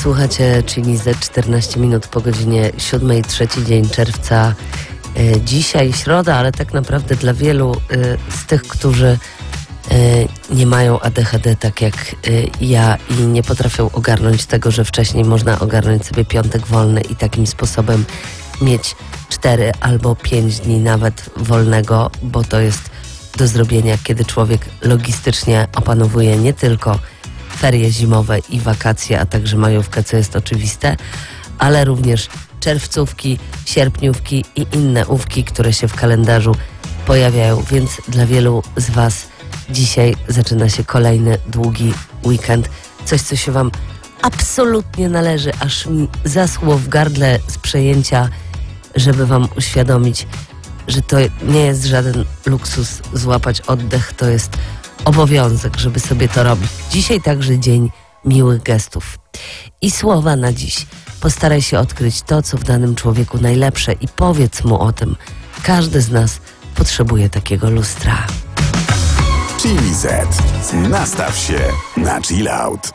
Słuchacie Chili Z 14 minut po godzinie 7, trzeci dzień czerwca. Dzisiaj środa, ale tak naprawdę dla wielu z tych, którzy nie mają ADHD tak jak ja i nie potrafią ogarnąć tego, że wcześniej można ogarnąć sobie piątek wolny i takim sposobem mieć 4 albo 5 dni nawet wolnego, bo to jest do zrobienia, kiedy człowiek logistycznie opanowuje nie tylko ferie zimowe i wakacje, a także majówkę, co jest oczywiste, ale również czerwcówki, sierpniówki i inne ówki, które się w kalendarzu pojawiają, więc dla wielu z Was dzisiaj zaczyna się kolejny długi weekend. Coś, co się Wam absolutnie należy, aż mi zaschło w gardle z przejęcia, żeby Wam uświadomić, że to nie jest żaden luksus złapać oddech, to jest obowiązek, żeby sobie to robić. Dzisiaj także dzień miłych gestów. I słowa na dziś. Postaraj się odkryć to, co w danym człowieku najlepsze i powiedz mu o tym. Każdy z nas potrzebuje takiego lustra. Chili Z. Nastaw się na chill out.